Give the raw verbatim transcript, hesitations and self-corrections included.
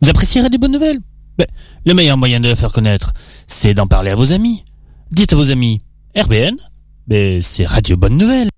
Vous apprécierez des bonnes nouvelles? Ben, le meilleur moyen de la faire connaître, c'est d'en parler à vos amis. Dites à vos amis, R B N, ben, c'est Radio Bonne Nouvelle.